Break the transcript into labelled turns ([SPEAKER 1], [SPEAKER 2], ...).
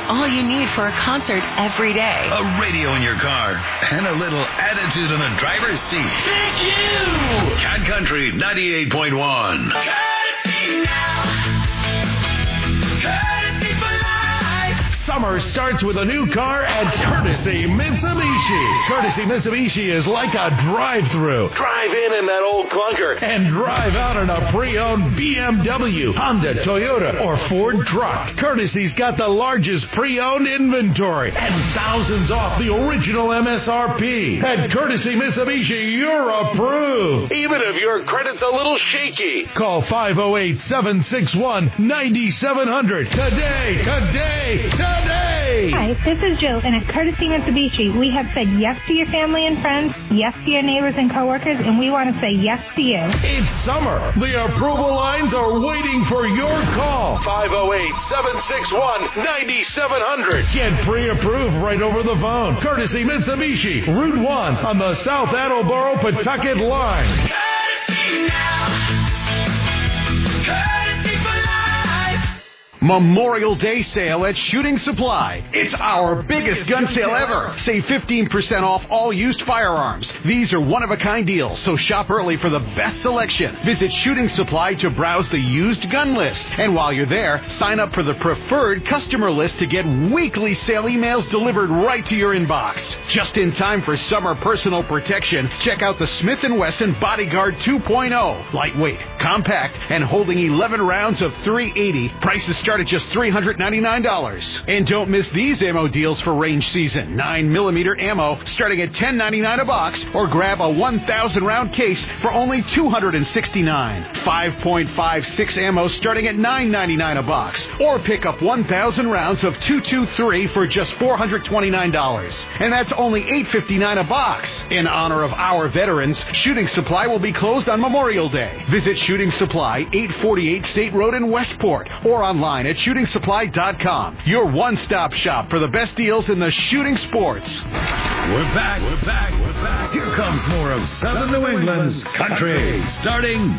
[SPEAKER 1] all you need for a concert every day.
[SPEAKER 2] A radio in your car and a little attitude in the driver's seat.
[SPEAKER 3] Thank you!
[SPEAKER 2] Cat Country 98.1.
[SPEAKER 3] Courtesy now. Courtesy for life.
[SPEAKER 4] Summer starts with a new car at Courtesy Mitsubishi. Courtesy Mitsubishi is like a drive-through. Drive in that old clunker and drive out in a pre-owned BMW, Honda, Toyota, or Ford truck. Courtesy's got the largest pre-owned inventory and thousands off the original MSRP. At Courtesy Mitsubishi, you're approved, even if your credit's a little shaky. Call 508-761-9700 today.
[SPEAKER 5] Hi, this is Jill, and at Courtesy Mitsubishi, we have said yes to your family and friends, yes to your neighbors and coworkers, and we want to say yes to you.
[SPEAKER 4] It's summer. The approval lines are waiting for your call. 508-761-9700. Get pre-approved right over the phone. Courtesy Mitsubishi, Route 1 on the South Attleboro-Pawtucket line.
[SPEAKER 3] Courtesy now. Courtesy for life.
[SPEAKER 6] Memorial Day sale at Shooting Supply. It's our biggest gun sale ever. Save 15% off all used firearms. These are one-of-a-kind deals, so shop early for the best selection. Visit Shooting Supply to browse the used gun list. And while you're there, sign up for the preferred customer list to get weekly sale emails delivered right to your inbox. Just in time for summer personal protection, check out the Smith & Wesson Bodyguard 2.0. Lightweight, compact, and holding 11 rounds of .380. Prices start at just $399. And don't miss these ammo deals for range season. 9mm ammo starting at $10.99 a box, or grab a 1,000 round case for only $269. 5.56 ammo starting at $9.99 a box, or pick up 1,000 rounds of .223 for just $429. And that's only $8.59 a box. In honor of our veterans, Shooting Supply will be closed on Memorial Day. Visit Shooting Supply, 848 State Road in Westport, or online at shootingsupply.com. Your one-stop shop for the best deals in the shooting sports.
[SPEAKER 2] We're back. Here comes more of Southern New England's country, starting